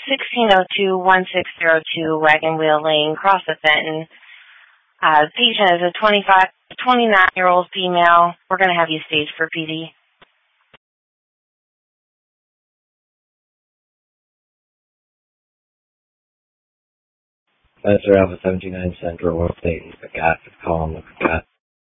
1602-1602 Wagon Wheel Lane, Crossett, Benton. The patient is a 29-year-old female. We're going to have you staged for PD. Spencer Alpha 79 Central, World State, the cat, calling the cat.